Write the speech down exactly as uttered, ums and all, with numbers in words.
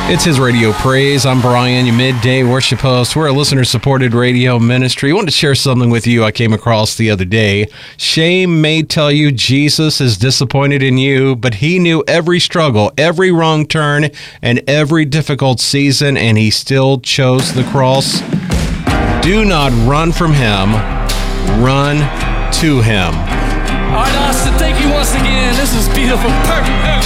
It's His Radio Praise. I'm Brian, your midday worship host. We're a listener-supported radio ministry. I wanted to share something with you I came across the other day. Shame may tell you Jesus is disappointed in you, but he knew every struggle, every wrong turn, and every difficult season, and he still chose the cross. Do not run from him. Run to him. All right, Austin, thank you once again. This is beautiful. Perfect.